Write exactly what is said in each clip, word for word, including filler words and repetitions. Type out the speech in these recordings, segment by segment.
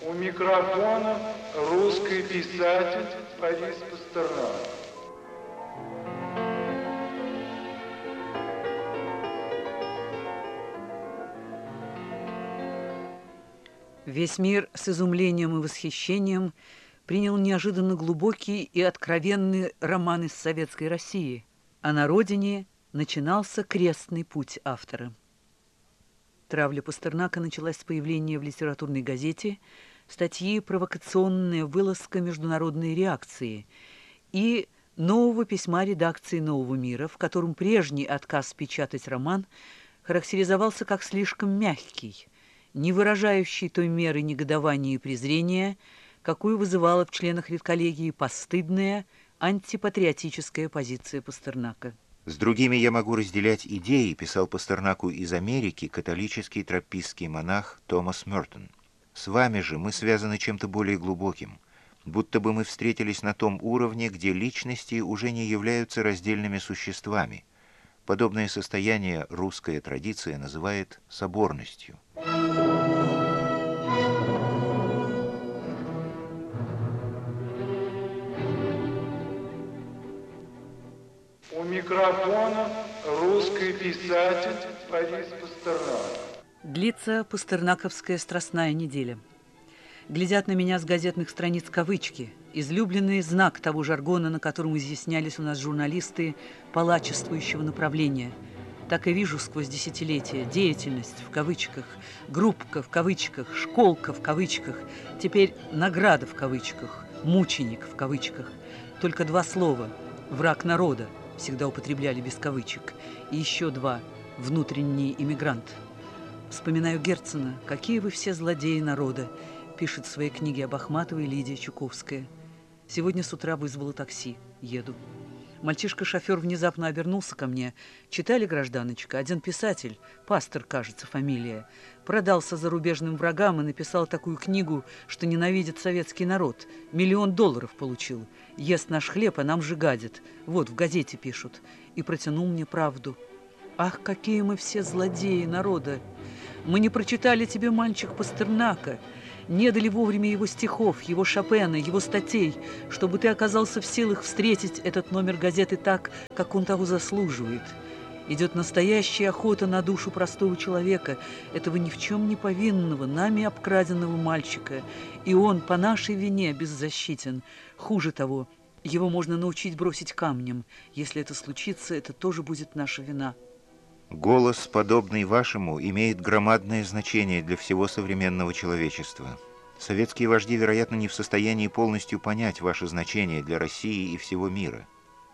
У микрофона русский писатель Борис Пастернак. Весь мир с изумлением и восхищением принял неожиданно глубокий и откровенный роман из советской России, а на родине начинался крестный путь автора. Травля Пастернака началась с появления в литературной газете статьи «Провокационная вылазка международной реакции» и нового письма редакции «Нового мира», в котором прежний отказ печатать роман характеризовался как слишком мягкий, не выражающий той меры негодования и презрения, какую вызывала в членах редколлегии постыдная антипатриотическая позиция Пастернака. «С другими я могу разделять идеи», — писал Пастернаку из Америки католический тропистский монах Томас Мертон. «С вами же мы связаны чем-то более глубоким, будто бы мы встретились на том уровне, где личности уже не являются раздельными существами. Подобное состояние русская традиция называет соборностью». У микрофона русский писатель Борис Пастернак. Длится пастернаковская страстная неделя. Глядят на меня с газетных страниц кавычки, излюбленный знак того жаргона, на котором изъяснялись у нас журналисты палачествующего направления. Так и вижу сквозь десятилетия деятельность в кавычках, группка в кавычках, школка в кавычках, теперь награда в кавычках, мученик в кавычках. Только два слова «враг народа» всегда употребляли без кавычек, и еще два «внутренний иммигрант». Вспоминаю Герцена «Какие вы все злодеи народа», пишет в своей книге об Ахматовой Лидия Чуковская. Сегодня с утра вызвала такси. Еду. Мальчишка-шофер внезапно обернулся ко мне. «Читали, гражданочка? Один писатель, Пастор, кажется, фамилия, продался зарубежным врагам и написал такую книгу, что ненавидит советский народ. Миллион долларов получил. Ест наш хлеб, а нам же гадит. Вот, в газете пишут». И протянул мне правду. «Ах, какие мы все злодеи народа! Мы не прочитали тебе, мальчик, Пастернака, не дали вовремя его стихов, его Шопена, его статей, чтобы ты оказался в силах встретить этот номер газеты так, как он того заслуживает. Идет настоящая охота на душу простого человека, этого ни в чем не повинного, нами обкраденного мальчика, и он по нашей вине беззащитен. Хуже того, его можно научить бросить камнем. Если это случится, это тоже будет наша вина». Голос, подобный вашему, имеет громадное значение для всего современного человечества. Советские вожди, вероятно, не в состоянии полностью понять ваше значение для России и всего мира.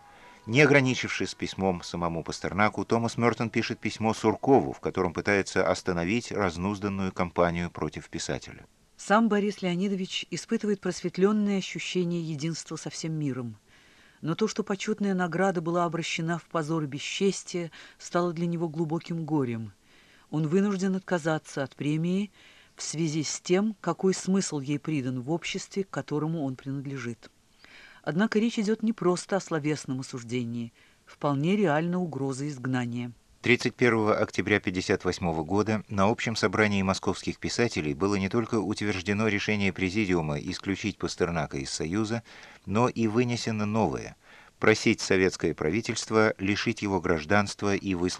Не ограничившись письмом самому Пастернаку, Томас Мертон пишет письмо Суркову, в котором пытается остановить разнузданную кампанию против писателя. Сам Борис Леонидович испытывает просветленное ощущение единства со всем миром. Но то, что почетная награда была обращена в позор и бесчестие, стало для него глубоким горем. Он вынужден отказаться от премии в связи с тем, какой смысл ей придан в обществе, к которому он принадлежит. Однако речь идет не просто о словесном осуждении, вполне реальна угроза изгнания. тридцать первого октября тысяча девятьсот пятьдесят восьмого года на общем собрании московских писателей было не только утверждено решение Президиума исключить Пастернака из Союза, но и вынесено новое – просить советское правительство лишить его гражданства и выслать